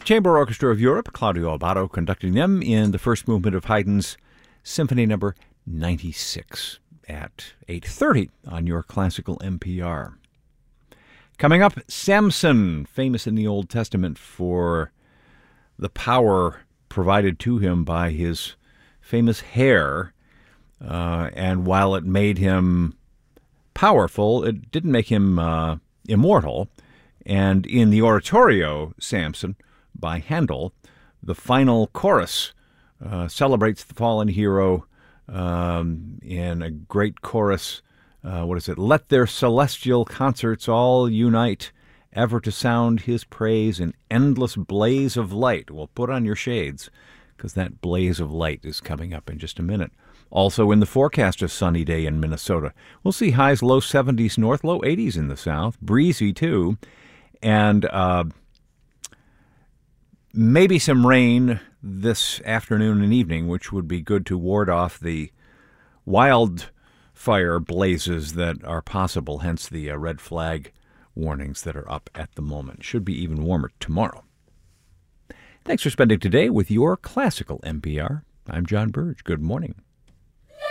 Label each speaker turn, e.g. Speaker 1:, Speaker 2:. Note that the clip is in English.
Speaker 1: Chamber Orchestra of Europe, Claudio Abbado conducting them in the first movement of Haydn's Symphony Number 96 at 8:30 on your classical NPR. Coming up, Samson, famous in the Old Testament for the power provided to him by his famous hair, and while it made him powerful, it didn't make him immortal. And in the oratorio, Samson, by Handel, the final chorus celebrates the fallen hero in a great chorus. Let their celestial concerts all unite, ever to sound his praise in endless blaze of light. Well, put on your shades, because that blaze of light is coming up in just a minute. Also in the forecast, a sunny day in Minnesota. We'll see highs low 70s north, low 80s in the south. Breezy, too. And maybe some rain this afternoon and evening, which would be good to ward off the wildfire blazes that are possible, hence the red flag warnings that are up at the moment. Should be even warmer tomorrow. Thanks for spending today with your classical NPR. I'm John Burge. Good morning.